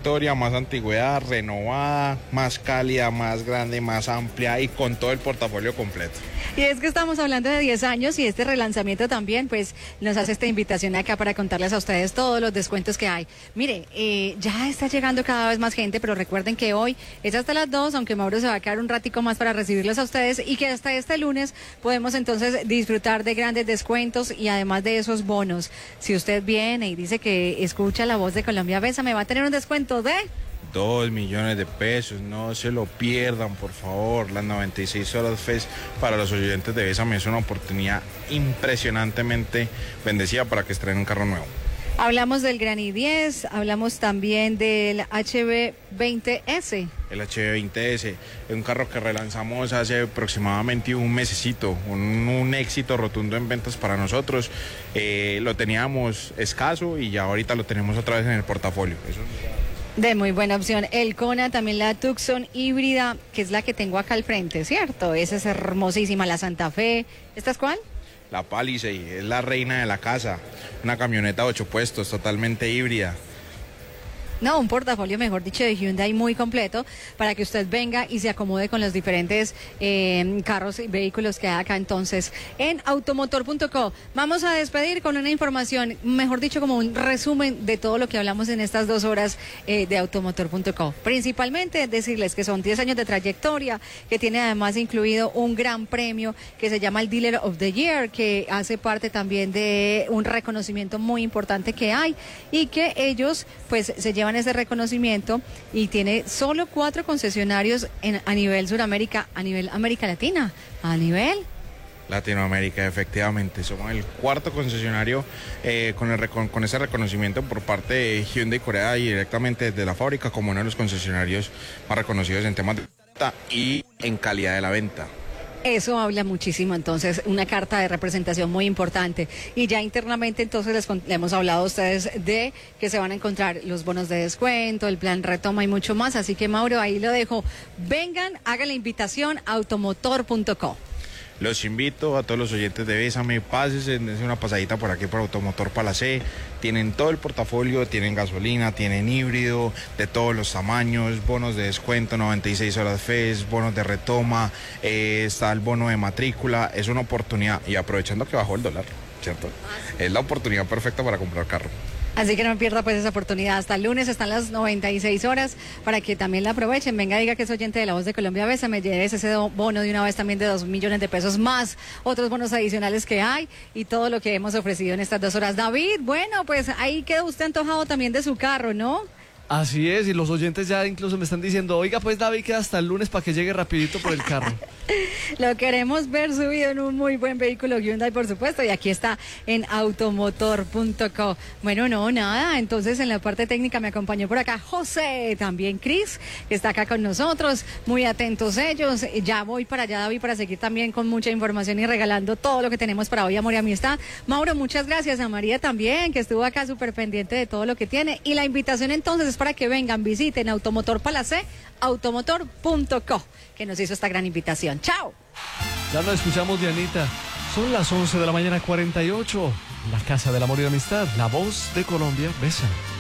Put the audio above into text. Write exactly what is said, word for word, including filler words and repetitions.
trayectoria, más antigüedad, renovada, más cálida, más grande, más amplia y con todo el portafolio completo. Y es que estamos hablando de diez años y este relanzamiento también, pues nos hace esta invitación acá para contarles a ustedes todos los descuentos que hay. Mire, eh, ya está llegando cada vez más gente, pero recuerden que hoy es hasta las dos, aunque Mauro se va a quedar un ratico más para recibirlos a ustedes y que hasta este lunes podemos entonces disfrutar de grandes descuentos y además de esos bonos. Si usted viene y dice que escucha la voz de Colombia Besa, me va a tener un descuento de... Dos millones de pesos, no se lo pierdan, por favor. Las noventa y seis horas Fest para los oyentes de Bésame es una oportunidad impresionantemente bendecida para que estrenen un carro nuevo. Hablamos del Granny diez, hablamos también del H B veinte ese. El H B veinte ese es un carro que relanzamos hace aproximadamente un mesecito, un, un éxito rotundo en ventas para nosotros. Eh, lo teníamos escaso y ya ahorita lo tenemos otra vez en el portafolio. Eso es... De muy buena opción. El Kona, también la Tucson híbrida, que es la que tengo acá al frente, ¿cierto? Esa es hermosísima. La Santa Fe. ¿Esta es cuál? La Palisade, es la reina de la casa. Una camioneta de ocho puestos, totalmente híbrida. No, un portafolio, mejor dicho, de Hyundai muy completo para que usted venga y se acomode con los diferentes eh, carros y vehículos que hay acá entonces en automotor punto co. Vamos a despedir con una información, mejor dicho, como un resumen de todo lo que hablamos en estas dos horas eh, de automotor punto co. Principalmente decirles que son diez años de trayectoria, que tiene además incluido un gran premio que se llama el Dealer of the Year, que hace parte también de un reconocimiento muy importante que hay y que ellos pues se llevan ese reconocimiento y tiene solo cuatro concesionarios en, a nivel Sudamérica, a nivel América Latina, a nivel Latinoamérica, efectivamente. Somos el cuarto concesionario eh, con, el, con, con ese reconocimiento por parte de Hyundai Corea y directamente desde la fábrica como uno de los concesionarios más reconocidos en temas de venta y en calidad de la venta. Eso habla muchísimo, entonces, una carta de representación muy importante. Y ya internamente, entonces, les, les hemos hablado a ustedes de que se van a encontrar los bonos de descuento, el plan retoma y mucho más. Así que, Mauro, ahí lo dejo. Vengan, hagan la invitación a automotor punto co. Los invito a todos los oyentes de Bésame, pásense, dense una pasadita por aquí por Automotor Palacé. Tienen todo el portafolio, tienen gasolina, tienen híbrido, de todos los tamaños, bonos de descuento, noventa y seis horas Fest, bonos de retoma, eh, está el bono de matrícula. Es una oportunidad y aprovechando que bajó el dólar, ¿cierto? Es la oportunidad perfecta para comprar carro. Así que no pierda pues esa oportunidad. Hasta el lunes están las noventa y seis horas para que también la aprovechen. Venga, diga que es oyente de La Voz de Colombia Besa, me lleves ese bono de una vez también de dos millones de pesos más, otros bonos adicionales que hay y todo lo que hemos ofrecido en estas dos horas. David, bueno, pues ahí quedó usted antojado también de su carro, ¿no? Así es, y los oyentes ya incluso me están diciendo, oiga, pues David, queda hasta el lunes para que llegue rapidito por el carro. Lo queremos ver subido en un muy buen vehículo Hyundai, por supuesto, y aquí está en automotor punto co. Bueno, no, nada, entonces en la parte técnica me acompañó por acá José, también Cris, que está acá con nosotros, muy atentos ellos. Ya voy para allá, David, para seguir también con mucha información y regalando todo lo que tenemos para hoy, amor y amistad. Mauro, muchas gracias, a María también, que estuvo acá súper pendiente de todo lo que tiene, y la invitación entonces es para que vengan, visiten Automotor Palacé, automotor punto co, que nos hizo esta gran invitación. ¡Chao! Ya nos escuchamos, Dianita. Son las once de la mañana, cuarenta y ocho. La Casa del Amor y la Amistad, La Voz de Colombia Besa.